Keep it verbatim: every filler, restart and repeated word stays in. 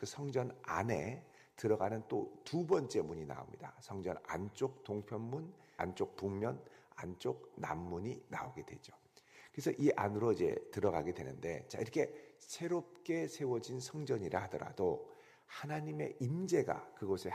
그 성전 안에 들어가는 또 두 번째 문이 나옵니다. 성전 안쪽 동편문, 안쪽 북면, 안쪽 남문이 나오게 되죠. 그래서 이 안으로 이제 들어가게 되는데, 자, 이렇게 새롭게 세워진 성전이라 하더라도 하나님의 임재가 그곳에